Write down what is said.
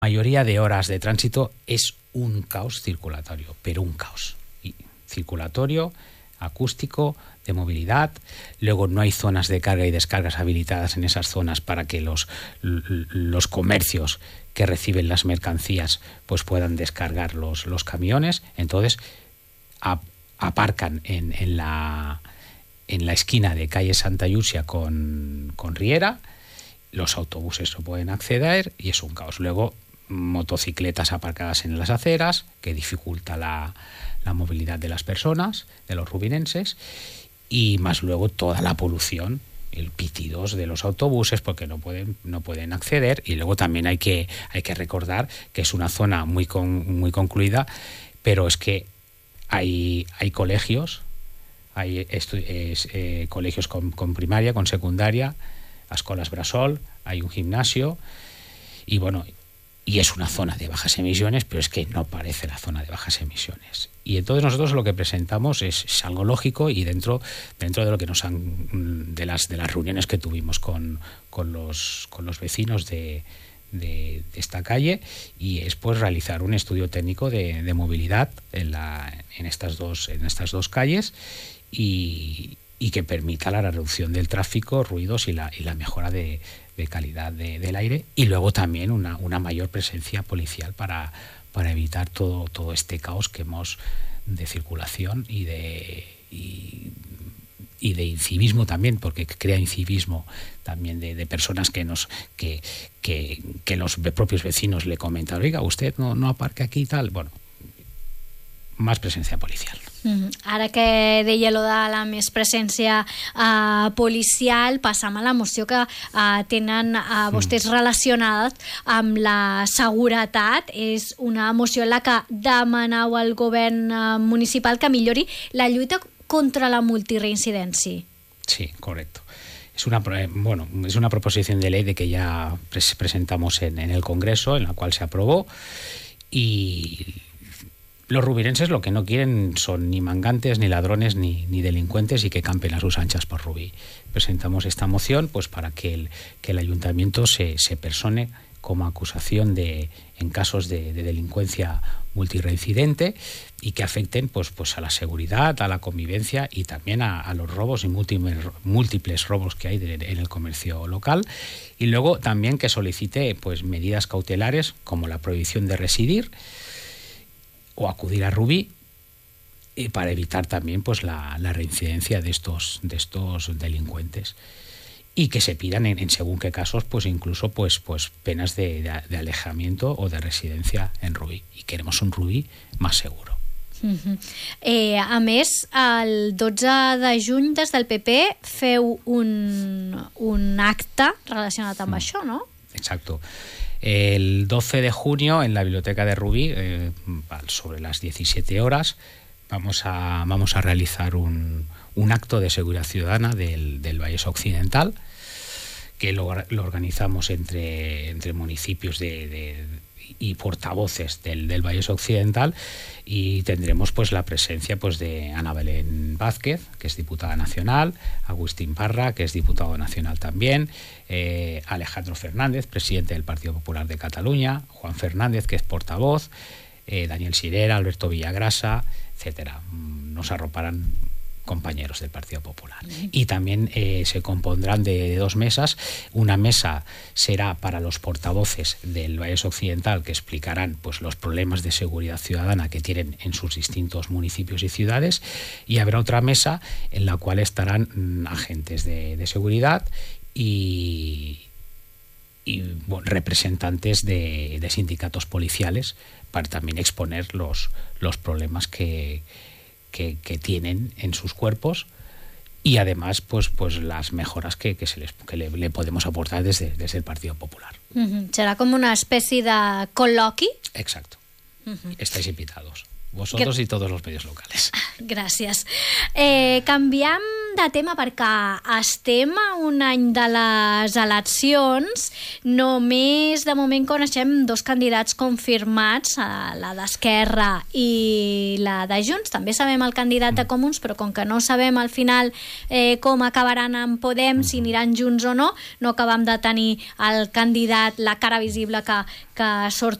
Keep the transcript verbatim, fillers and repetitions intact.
mayoría de horas de tránsito es un caos circulatorio, pero un caos. Y circulatorio, acústico, de movilidad. Luego no hay zonas de carga y descargas habilitadas en esas zonas para que los, los comercios que reciben las mercancías pues puedan descargar los, los camiones. Entonces a, aparcan en, en, la, en la esquina de calle Santa Llúcia con, con Riera. Los autobuses no pueden acceder y es un caos. Luego motocicletas aparcadas en las aceras, que dificulta la, la movilidad de las personas, de los rubinenses, y más luego toda la polución, el pitidos de los autobuses porque no pueden, no pueden acceder. Y luego también hay que, hay que recordar que es una zona muy, con, muy concluida, pero es que hay, hay colegios, hay estu- es, eh, colegios con, con primaria, con secundaria, escolas Brasol, hay un gimnasio y bueno, y es una zona de bajas emisiones, pero es que no parece la zona de bajas emisiones. Y entonces nosotros lo que presentamos es, es algo lógico y dentro, dentro de lo que nos han, de las de las reuniones que tuvimos con, con los con los vecinos de, de, de esta calle, y es pues realizar un estudio técnico de, de movilidad en la en estas dos en estas dos calles y y que permita la reducción del tráfico, ruidos y la, y la mejora de, de calidad de, del aire, y luego también una, una mayor presencia policial para, para evitar todo, todo este caos que hemos de circulación y de, y, y de incivismo también, porque crea incivismo también de, de personas que nos que, que, que los propios vecinos le comentan, oiga, usted no, no aparca aquí y tal. Bueno, más presencia policial. Mm-hmm. Ara que deia lo de la més presència uh, policial, passam a la moció que uh, tenen uh, vostès mm. relacionades amb la seguretat. És una moció en la que demaneu al govern uh, municipal que millori la lluita contra la multireincidència. Sí, correcto. Es una, bueno, es una proposición de ley de que ya pres- presentamos en, en el Congreso, en la cual se aprobó, y los rubinenses lo que no quieren son ni mangantes, ni ladrones, ni, ni delincuentes y que campen a sus anchas por Rubí. Presentamos esta moción pues para que el, que el ayuntamiento se, se persone como acusación de, en casos de, de delincuencia multireincidente y que afecten pues, pues a la seguridad, a la convivencia y también a, a los robos y múltiples, múltiples robos que hay de, en el comercio local. Y luego también que solicite pues medidas cautelares como la prohibición de residir o acudir a Rubí, y para evitar también pues la, la reincidencia de estos de estos delincuentes, y que se pidan en, en según qué casos pues incluso pues pues penas de, de, de alejamiento o de residencia en Rubí, y queremos un Rubí más seguro. Uh-huh. Eh, a més, el dotze de juny des del P P feu un, un acte relacionat amb mm. això, no? Exacto. El doce de junio en la biblioteca de Rubí, eh, sobre las diecisiete horas, vamos a, vamos a realizar un, un acto de seguridad ciudadana del, del Vallès Occidental, que lo, lo organizamos entre, entre municipios de, de, y portavoces del, del Vallès Occidental, y tendremos pues la presencia pues de Ana Belén Vázquez, que es diputada nacional, Agustín Parra, que es diputado nacional también, eh, Alejandro Fernández, presidente del Partido Popular de Cataluña, Juan Fernández, que es portavoz, eh, Daniel Sirera, Alberto Villagrasa, etcétera. Nos arroparán compañeros del Partido Popular. Y también eh, se compondrán de, de dos mesas. Una mesa será para los portavoces del Vallès Occidental, que explicarán pues los problemas de seguridad ciudadana que tienen en sus distintos municipios y ciudades, y habrá otra mesa en la cual estarán mm, agentes de, de seguridad y, y bueno, representantes de, de sindicatos policiales, para también exponer los, los problemas que Que, que tienen en sus cuerpos, y además pues, pues las mejoras que, que, se les, que le, le podemos aportar desde, desde el Partido Popular. Uh-huh. ¿Será como una especie de col·loqui? Exacto. Uh-huh. Estáis invitados, vosotros que... y todos los medios locales. Gràcies. Eh, canviem de tema perquè estem a un any de les eleccions, només de moment coneixem dos candidats confirmats, la d'Esquerra i la de Junts. També sabem el candidat de Comuns, però com que no sabem al final eh, com acabaran amb Podem, si aniran junts o no, no acabem de tenir el candidat, la cara visible que, que surt